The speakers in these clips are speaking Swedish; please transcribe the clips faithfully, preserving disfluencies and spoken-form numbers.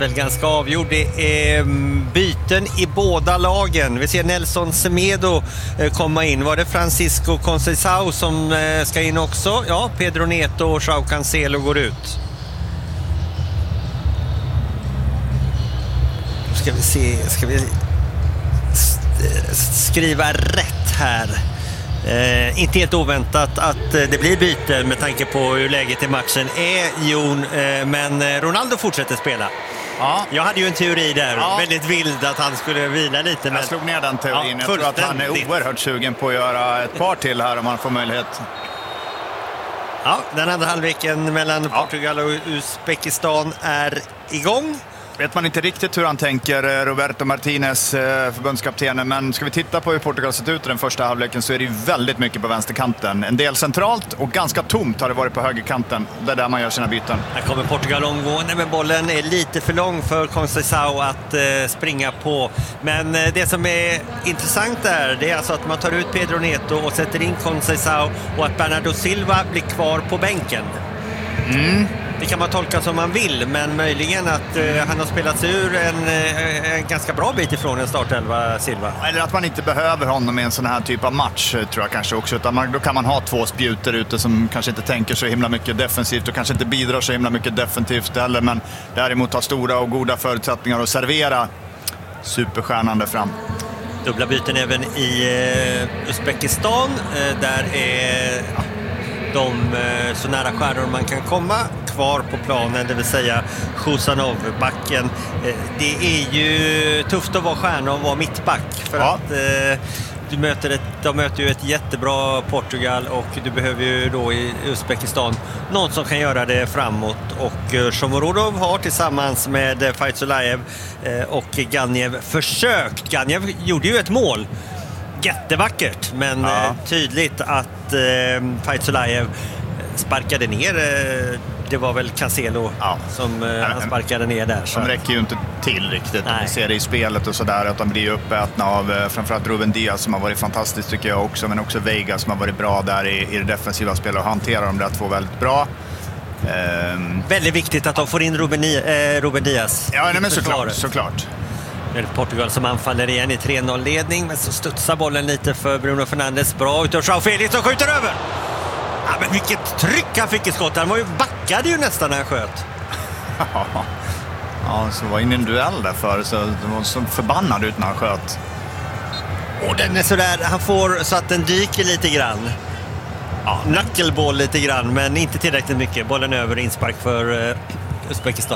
känns väl ganska avgjord. Det är byten i båda lagen. Vi ser Nelson Semedo komma in. Var det Francisco Conceição som ska in också? Ja, Pedro Neto och João Cancelo går ut. Ska vi se, ska vi skriva rätt här. Eh, inte helt oväntat att eh, det blir byte med tanke på hur läget i matchen är, Jon, eh, men Ronaldo fortsätter spela. Ja. Jag hade ju en teori där, ja. väldigt vild att han skulle vila lite. Jag men... slog ner den teorin. Ja, jag tror att han är oerhört sugen på att göra ett par till här om han får möjlighet. Ja, den andra halvleken mellan ja. Portugal och Uzbekistan är igång. Vet man inte riktigt hur han tänker, Roberto Martinez, förbundskaptenen, men ska vi titta på hur Portugal sett ut i den första halvleken så är det ju väldigt mycket på vänsterkanten. En del centralt och ganska tomt har det varit på högerkanten. Det är där man gör sina byten. Här kommer Portugal omgående, men bollen är lite för lång för Conceição att eh, springa på. Men eh, det som är intressant där, det är alltså att man tar ut Pedro Neto och sätter in Conceição och att Bernardo Silva blir kvar på bänken. Mm. Det kan man tolka som man vill, men möjligen att eh, han har spelat sig ur en, eh, en ganska bra bit ifrån en startelva, Silva. Eller att man inte behöver honom i en sån här typ av match, tror jag kanske också. Utan man, då kan man ha två spjuter ute som kanske inte tänker så himla mycket defensivt och kanske inte bidrar så himla mycket defensivt heller, men däremot har stora och goda förutsättningar att servera superstjärnan där fram. Dubbla byten även i eh, Uzbekistan. Eh, där är ja, de eh, så nära stjärnor man kan komma kvar på planen, det vill säga Khusanov, backen. Eh, det är ju tufft att vara stjärna och vara mittback för ja. att eh, du möter ett, de möter ju ett jättebra Portugal och du behöver ju då i Uzbekistan någon som kan göra det framåt, och eh, Shomurodov har tillsammans med eh, Faizullaev eh, och Ganev försökt. Ganev gjorde ju ett mål. Jättevackert, men ja. eh, tydligt att eh, Faizullaev sparkade ner. Eh, det var väl Cancelo ja. som eh, han sparkade ner där. Så. De räcker ju inte till riktigt. Vi ser det i spelet och sådär, att de blir uppätna av eh, framförallt Ruben Diaz som har varit fantastiskt tycker jag också, men också Veiga som har varit bra där i, i det defensiva spelet och hanterar de där två väldigt bra. Um, väldigt viktigt att de får in Ruben, eh, Ruben Diaz. Ja, nej, men såklart, såklart. Portugal som anfaller igen i tre noll-ledning, men så studsar bollen lite för Bruno Fernandes. Bra utav João Felix som skjuter över. Ja, men vilket tryck han fick i skott. Han var ju backade ju nästan när han sköt. Ja, så var in i en duell där för så det var så förbannad ut när han sköt. Och den är sådär, han får så att den dyker lite grann. Ja, knuckleball lite grann, men inte tillräckligt mycket. Bollen över, inspark för uh, Uzbekistan.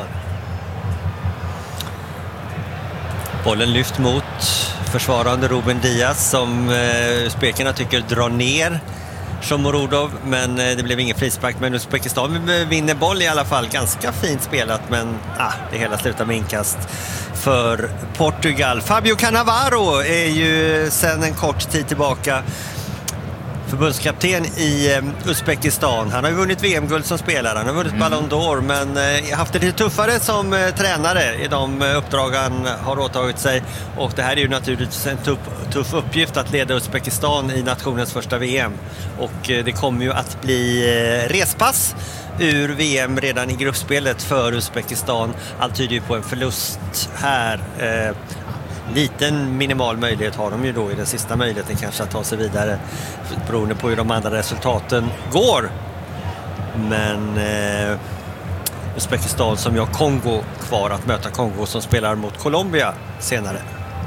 Bollen lyft mot försvarande Ruben Diaz som eh, spekarna tycker drar ner Shomurodov, men eh, det blev ingen frispark. Men Uzbekistan vinner boll i alla fall. Ganska fint spelat, men ah, det hela slutar med inkast för Portugal. Fabio Cannavaro är ju sedan en kort tid tillbaka förbundskapten i eh, Uzbekistan. Han har ju vunnit V M-guld som spelare, han har vunnit mm. Ballon d'Or, men eh, haft det lite tuffare som eh, tränare i de eh, uppdrag han har åtagit sig. Och det här är ju naturligtvis en tuff, tuff uppgift att leda Uzbekistan i nationens första V M. Och eh, det kommer ju att bli eh, respass ur V M redan i gruppspelet för Uzbekistan. Allt tyder ju på en förlust här. Eh, Liten minimal möjlighet har de ju då i den sista möjligheten kanske att ta sig vidare beroende på hur de andra resultaten går. Men eh, Uzbekistan som jag Kongo kvar att möta Kongo som spelar mot Colombia senare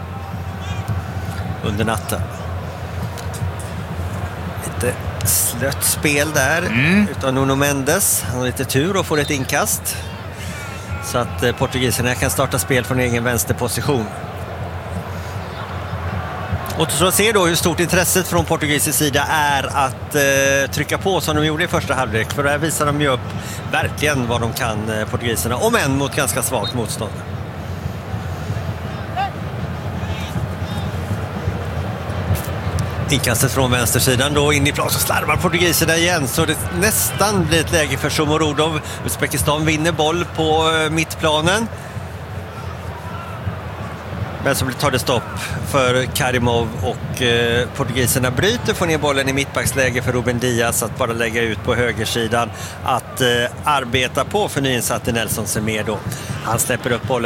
under natten. Lite slött spel där mm. utan Nuno Mendes. Han har lite tur och får ett inkast så att eh, portugiserna kan starta spel från egen vänsterposition. Och så ser då hur stort intresset från portugisisk sida är att eh, trycka på som de gjorde i första halvlek. För där visar de ju upp verkligen vad de kan, eh, portugiserna. Om än mot ganska svagt motstånd. Inkastet från vänstersidan då in i plan, så slarvar portugiserna igen. Så det nästan blir ett läge för Shomurodov. Uzbekistan vinner boll på eh, mittplanen. Men så tar det stopp för Karimov och eh, portugiserna bryter, får ner bollen i mittbacksläge för Ruben Diaz att bara lägga ut på högersidan att eh, arbeta på för nyinsatte Nelson Semedo. Han släpper upp bollen.